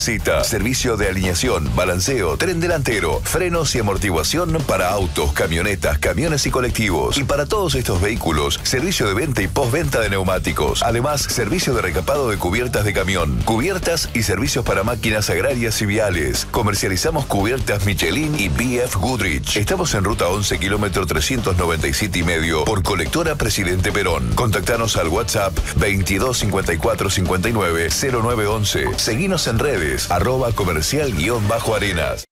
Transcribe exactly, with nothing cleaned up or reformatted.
Cita, servicio de alineación, balanceo, tren delantero, frenos y amortiguación para autos, camionetas, camiones y colectivos. Y para todos estos vehículos, servicio de venta y postventa de neumáticos. Además, servicio de recapado de cubiertas de camión, cubiertas y servicios para máquinas agrarias y viales. Comercializamos cubiertas Michelin y B F Goodrich. Estamos en ruta once, kilómetro trescientos noventa y siete y medio, por colectora Presidente Perón. Contactanos al WhatsApp veintidós cincuenta y cuatro cincuenta y nueve cero nueve once. Seguinos en redes. Arroba comercial guión bajo arenas.